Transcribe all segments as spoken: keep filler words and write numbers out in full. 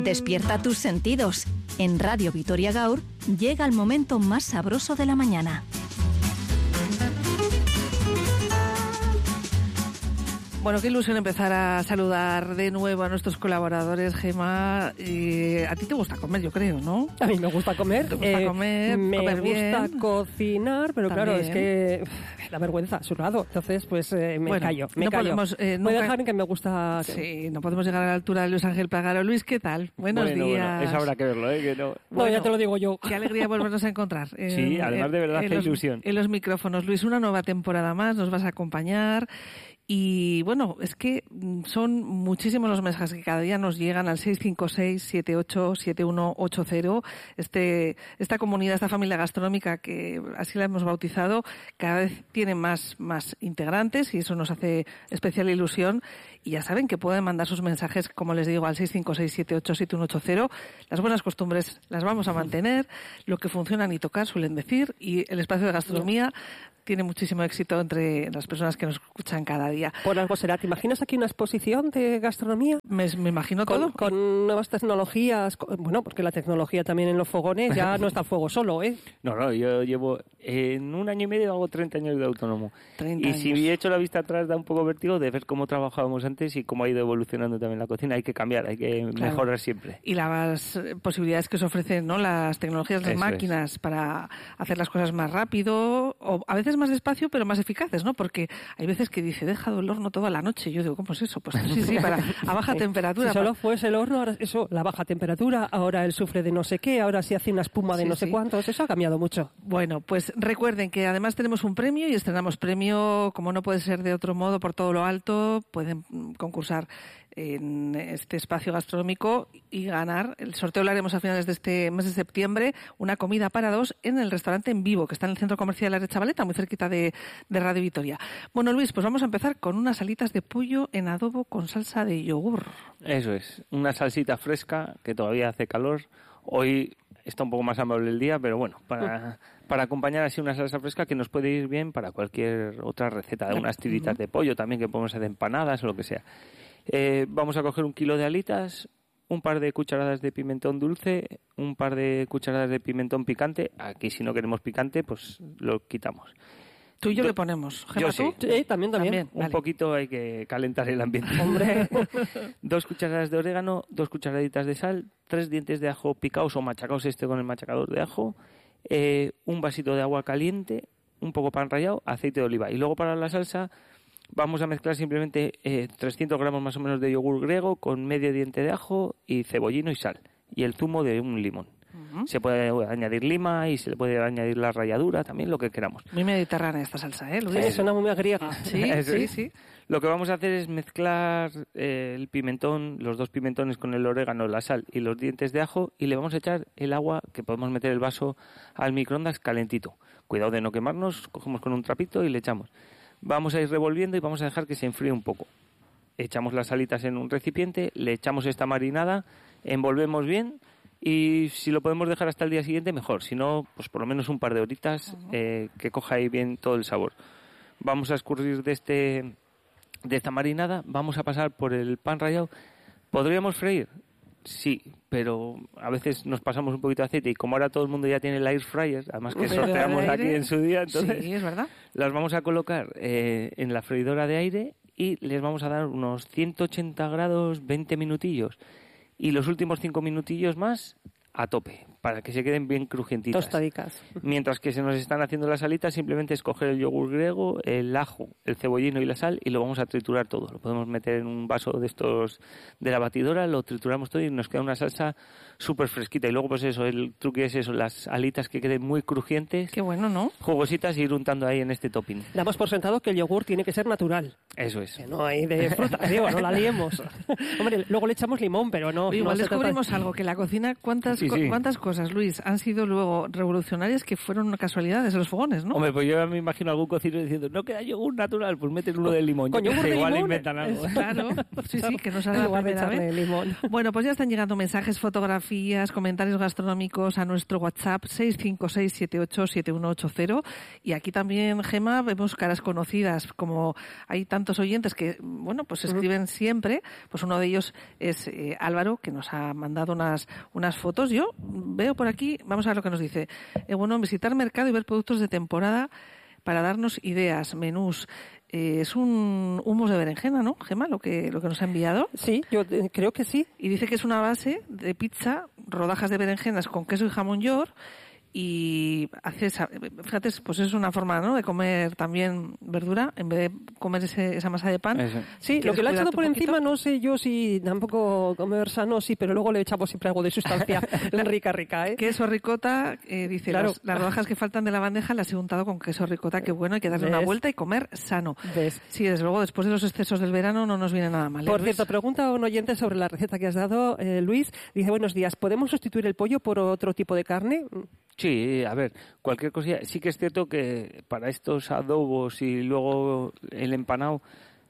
Despierta tus sentidos. En Radio Vitoria Gaur llega el momento más sabroso de la mañana. Bueno, qué ilusión empezar a saludar de nuevo a nuestros colaboradores, Gemma. Eh, a ti te gusta comer, yo creo, ¿no? A mí me gusta comer. ¿Te gusta eh, comer? Me comer gusta bien. cocinar, pero También. claro, es que la vergüenza a su lado. Entonces, pues eh, me Bueno, callo, me no callo. podemos, eh, Voy a nunca- dejar en que me gusta... Sí, no podemos llegar a la altura de Luis Ángel Pagaro. Luis, ¿qué tal? Buenos bueno, días. Bueno, eso habrá que verlo, ¿eh? Que no... No, Bueno, ya te lo digo yo. Qué alegría volvernos a encontrar. En- Sí, además en- de verdad en hace los- ilusión. En los micrófonos. Luis, una nueva temporada más, nos vas a acompañar. Y bueno, es que mm, son muchísimos los mensajes que cada día nos llegan al seis cinco seis, siete ocho siete uno ocho cero. Este, esta comunidad, esta familia gastronómica que así la hemos bautizado, cada vez tiene más, más integrantes y eso nos hace especial ilusión. Y ya saben que pueden mandar sus mensajes, como les digo, al seis cinco seis, siete ocho siete uno ocho cero. Las buenas costumbres las vamos a mantener, lo que funciona ni tocar, suelen decir, y el espacio de gastronomía tiene muchísimo éxito entre las personas que nos escuchan cada día. Por algo será. ¿Te imaginas aquí una exposición de gastronomía? Me, me imagino todo. Con, con nuevas tecnologías. con- bueno, porque la tecnología también en los fogones ya no está el fuego solo, ¿eh? No, no, yo llevo en un año y medio hago treinta años de autónomo. treinta Y años. si he hecho la vista atrás da un poco vértigo de ver cómo trabajábamos antes y cómo ha ido evolucionando también la cocina. Hay que cambiar, hay que Claro. mejorar siempre. Y las eh, posibilidades que se ofrecen, ¿no? Las tecnologías de Eso máquinas para hacer las cosas más rápido, o a veces más despacio, pero más eficaces, ¿no? Porque hay veces que dice, he dejado el horno toda la noche. Yo digo, ¿cómo es eso? Pues sí, sí, para, a baja temperatura. Si solo pa- fuese el horno, ahora eso, la baja temperatura, ahora el sufre de no sé qué, ahora se hace una espuma de Sí, no sé sí. cuántos, eso ha cambiado mucho. Bueno, pues recuerden que además tenemos un premio y estrenamos premio, como no puede ser de otro modo, por todo lo alto. Pueden mm, concursar en este espacio gastronómico y ganar. El sorteo lo haremos a finales de este mes de septiembre, una comida para dos en el restaurante En Vivo, que está en el Centro Comercial La Chavaleta, muy cerquita de, de Radio Vitoria. Bueno, Luis, pues vamos a empezar con unas alitas de pollo en adobo con salsa de yogur. Eso es, una salsita fresca que todavía hace calor. Hoy está un poco más amable el día, pero bueno, para, para acompañar así una salsa fresca que nos puede ir bien para cualquier otra receta, de unas tiritas de pollo también que podemos hacer empanadas o lo que sea. Eh, vamos a coger un kilo de alitas, un par de cucharadas de pimentón dulce, un par de cucharadas de pimentón picante. Aquí si no queremos picante, pues lo quitamos. Tú y yo Do- le ponemos. yo Gemma, sí. ¿tú? Sí, también, también. Un vale. poquito hay que calentar el ambiente. Hombre. Dos cucharadas de orégano, dos cucharaditas de sal, tres dientes de ajo picados o machacados este con el machacador de ajo, eh, un vasito de agua caliente, un poco pan rallado, aceite de oliva. Y luego para la salsa vamos a mezclar simplemente eh, trescientos gramos más o menos de yogur griego con medio diente de ajo y cebollino y sal. Y el zumo de un limón. Se puede añadir lima y se le puede añadir la ralladura, también lo que queramos. Muy mediterránea esta salsa, ¿eh, Luis? Sí, suena muy griega. Sí, Eso sí, es. sí. Lo que vamos a hacer es mezclar eh, el pimentón, los dos pimentones con el orégano, la sal y los dientes de ajo y le vamos a echar el agua, que podemos meter el vaso al microondas calentito. Cuidado de no quemarnos, cogemos con un trapito y le echamos. Vamos a ir revolviendo y vamos a dejar que se enfríe un poco. Echamos las alitas en un recipiente, le echamos esta marinada, envolvemos bien y si lo podemos dejar hasta el día siguiente mejor, si no, pues por lo menos un par de horitas eh, que coja ahí bien todo el sabor. Vamos a escurrir de este de esta marinada, vamos a pasar por el pan rallado. ¿Podríamos freír? Sí, pero a veces nos pasamos un poquito de aceite y como ahora todo el mundo ya tiene el air fryer, además que Freidora de sorteamos aquí aire. en su día, entonces Sí, es verdad. las vamos a colocar eh, en la freidora de aire y les vamos a dar unos ciento ochenta grados, veinte minutillos. Y los últimos cinco minutillos más a tope, para que se queden bien crujientitas. Tostadicas. Mientras que se nos están haciendo las alitas, simplemente es coger el yogur griego, el ajo, el cebollino y la sal y lo vamos a triturar todo. Lo podemos meter en un vaso de estos de la batidora, lo trituramos todo y nos queda una salsa súper fresquita. Y luego, pues eso, el truque es eso, las alitas que queden muy crujientes, Qué bueno, ¿no? jugositas y ir untando ahí en este topping. Damos por sentado que el yogur tiene que ser natural. Eso es. Que no hay de fruta, digo, no la liemos. Hombre, luego le echamos limón, pero no. Igual no se trata- descubrimos algo, que la cocina, ¿cuántas, Sí, co- sí. cuántas cosas cosas, Luis, han sido luego revolucionarias que fueron casualidades en los fogones, ¿no? Hombre, pues yo me imagino algún cocinero diciendo, no queda yogur natural, pues meten uno de limón. Con Yo yogur que sé, de igual limón, inventan algo. Claro, sí, sí, que no salga En la lugar de primera echarle vez. limón. Bueno, pues ya están llegando mensajes, fotografías, comentarios gastronómicos a nuestro WhatsApp seis cinco seis siete ocho siete uno ocho cero. Y aquí también, Gema, vemos caras conocidas, como hay tantos oyentes que, bueno, pues escriben uh-huh. siempre. Pues uno de ellos es eh, Álvaro, que nos ha mandado unas, unas fotos. Yo veo por aquí, vamos a ver lo que nos dice. Eh, bueno, visitar mercado y ver productos de temporada para darnos ideas, menús. Eh, es un hummus de berenjena, ¿no, Gema? Lo que, lo que nos ha enviado. Sí, yo eh, creo que sí. Y dice que es una base de pizza, rodajas de berenjenas con queso y jamón york. Y hace, fíjate, pues es una forma, ¿no?, de comer también verdura en vez de comer ese, esa masa de pan. Eso. Sí, lo que le ha echado por encima, no sé yo si tampoco comer sano, sí, pero luego le echamos siempre algo de sustancia rica, rica, ¿eh? Queso ricota, eh, dice, claro. las, las rodajas que faltan de la bandeja las he untado con queso ricota, que bueno, hay que darle ¿Ves? una vuelta y comer sano. ¿Ves? Sí, desde luego, después de los excesos del verano no nos viene nada mal. ¿eh, por Luis? cierto, pregunta a un oyente sobre la receta que has dado, eh, Luis. Dice, buenos días, ¿podemos sustituir el pollo por otro tipo de carne? Sí, a ver, cualquier cosilla. Sí que es cierto que para estos adobos y luego el empanado,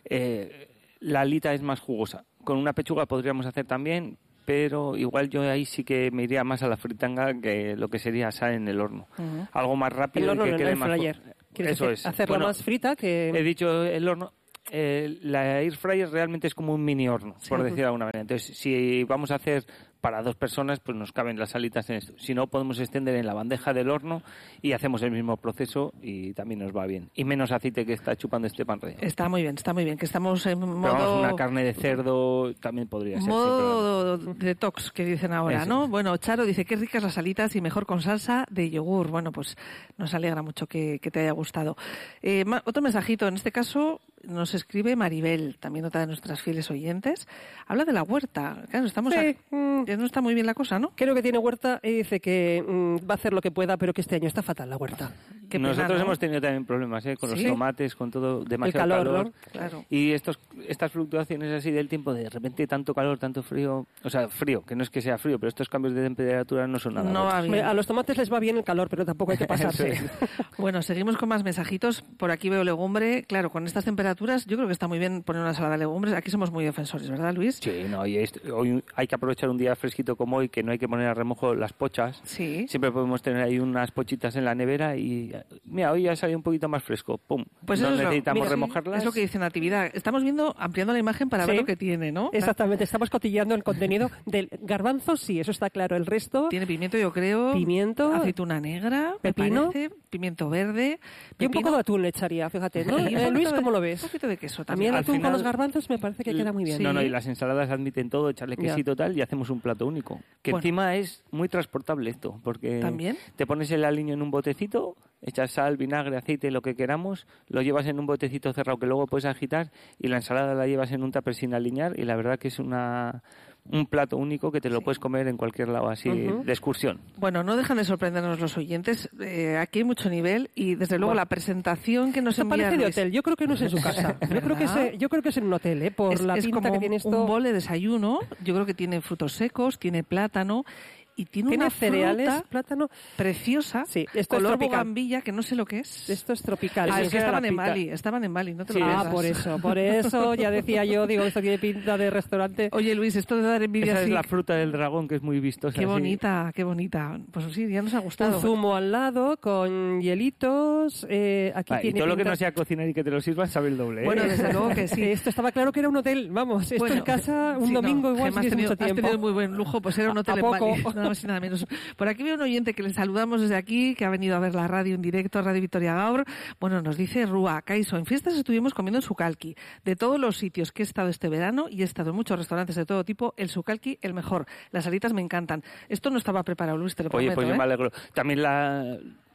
eh, la alita es más jugosa. Con una pechuga podríamos hacer también, pero igual yo ahí sí que me iría más a la fritanga que lo que sería asar en el horno. Uh-huh. Algo más rápido el horno, y que no, quede el más... fryer. Eso decir, es. Hacerla bueno, más frita que... He dicho el horno... Eh, la air fryer realmente es como un mini horno, sí, por decir de alguna manera. Entonces, si vamos a hacer para dos personas, pues nos caben las alitas en esto. Si no, podemos extender en la bandeja del horno y hacemos el mismo proceso y también nos va bien. Y menos aceite que está chupando este pan relleno. Está muy bien, está muy bien. Que estamos en modo... Pero vamos, una carne de cerdo también podría ser. Modo detox, que dicen ahora, Eso. ¿no? Bueno, Charo dice, qué ricas las alitas y mejor con salsa de yogur. Bueno, pues nos alegra mucho que, que te haya gustado. Eh, otro mensajito, en este caso nos escribe Maribel, también otra de nuestras fieles oyentes. Habla de la huerta. Claro, estamos... Sí. A... no está muy bien la cosa, ¿no? Creo que tiene huerta y dice que mmm, va a hacer lo que pueda, pero que este año está fatal la huerta. Qué Nosotros pena, ¿no? hemos tenido también problemas, ¿eh? Con ¿Sí? los tomates, con todo, demasiado El calor, calor. ¿no? Claro. Y estos, estas fluctuaciones así del tiempo, de repente tanto calor, tanto frío, o sea, frío, que no es que sea frío, pero estos cambios de temperatura no son nada. No va bien. A los tomates les va bien el calor, pero tampoco hay que pasarse. Bueno, seguimos con más mensajitos. Por aquí veo legumbre. Claro, con estas temperaturas, yo creo que está muy bien poner una ensalada de legumbres. Aquí somos muy defensores, ¿verdad, Luis? Sí, no, y es, hoy hay que aprovechar un día fresquito como hoy, que no hay que poner a remojo las pochas. Sí. Siempre podemos tener ahí unas pochitas en la nevera y, mira, hoy ya salido un poquito más fresco. Pum. Pues no eso necesitamos es lo, mira, remojarlas. Es lo que dice Natividad. Estamos viendo, ampliando la imagen para sí, ver lo que tiene, ¿no? Exactamente, estamos cotilleando el contenido del garbanzo, sí, eso está claro. El resto... Tiene pimiento, yo creo. Pimiento. Aceituna negra. Pepino. Parece, pimiento verde. Y un poco de atún le echaría, fíjate, ¿no? Eh, Luis, de, ¿cómo lo ves? Un poquito de queso también. A mí el Al atún final, con los garbanzos me parece que queda muy bien. Sí. No, no, y las ensaladas admiten todo, echarle quesito tal y hacemos un plato único. Que bueno, encima es muy transportable esto, porque ¿también? Te pones el aliño en un botecito, echas sal, vinagre, aceite, lo que queramos, lo llevas en un botecito cerrado que luego puedes agitar y la ensalada la llevas en un tupper sin aliñar y la verdad que es una... un plato único que te lo sí. puedes comer en cualquier lado así uh-huh. de excursión. Bueno, no dejan de sorprendernos los oyentes. Eh, aquí hay mucho nivel y desde luego bueno, la presentación que nos esto envía parece Luis... de hotel. Yo creo que no es en su casa. Yo creo que es, yo creo que es en un hotel, ¿eh? Por es, la es pinta como que tiene esto. Un bol de desayuno. Yo creo que tiene frutos secos, tiene plátano. Y tiene, tiene una cereales, fruta plátano preciosa, sí, esto color es tropical. bogambilla, que no sé lo que es. Esto es tropical. Ah, sí, es que estaban en Bali, estaban en Bali, no te sí, lo pierdas. Ah, por eso, por eso ya decía yo, digo, esto tiene pinta de restaurante. Oye, Luis, esto de dar envidia Esa así... es la fruta del dragón, que es muy vistosa. Qué bonita, qué bonita. Pues sí, ya nos ha gustado. Un zumo al lado, con hielitos, eh, aquí vale, tiene y todo pinta... lo que no sea cocinar y que te lo sirvan sabe el doble, ¿eh? Bueno, desde luego que sí. Esto estaba claro que era un hotel, vamos, esto bueno, en casa, un sí, domingo no, igual, si has tenido, mucho tiempo. Has tenido muy buen lujo, pues era un hotel ¿A, a en poco? Bali, nada más y nada menos. Por aquí veo un oyente que le saludamos desde aquí, que ha venido a ver la radio en directo, Radio Vitoria Gaur. Bueno, nos dice Rúa, Caiso, en fiestas estuvimos comiendo el sucalqui. De todos los sitios que he estado este verano, y he estado en muchos restaurantes de todo tipo, el sucalqui el mejor. Las alitas me encantan. Esto no estaba preparado, Luis, te lo Oye, prometo, pues yo ¿eh? me alegro. También la...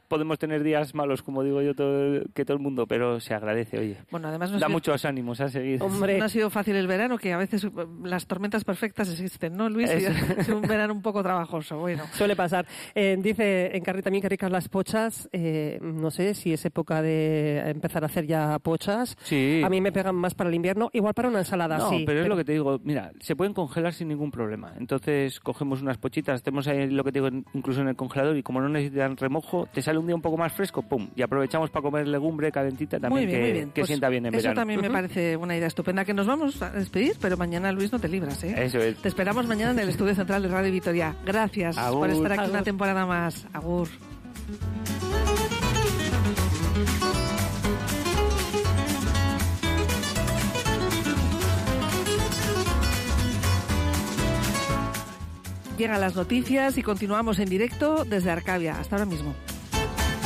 podemos tener días malos, como digo yo, todo, que todo el mundo, pero se agradece, oye. Bueno, además no da sido, muchos ánimos a seguir. Hombre. No ha sido fácil el verano, que a veces las tormentas perfectas existen, ¿no, Luis? Es, es un verano un poco trabajoso, bueno. Suele pasar. Eh, dice en Carri también que ricas las pochas. Eh, no sé si es época de empezar a hacer ya pochas. Sí. A mí me pegan más para el invierno, igual para una ensalada, no, sí. pero, pero es lo que te digo, mira, se pueden congelar sin ningún problema. Entonces cogemos unas pochitas, tenemos ahí lo que te digo incluso en el congelador y como no necesitan remojo, te sale un día un poco más fresco, pum, y aprovechamos para comer legumbre calentita también, muy bien, que, muy bien. que Pues sienta bien en eso verano. Eso también me uh-huh. parece una idea estupenda, que nos vamos a despedir, pero mañana, Luis, no te libras, ¿eh? Eso es. Te esperamos mañana en el estudio central de Radio Vitoria. Gracias Agur. por estar aquí Agur. una temporada más. Agur. Llegan las noticias y continuamos en directo desde Arcavia. Hasta ahora mismo.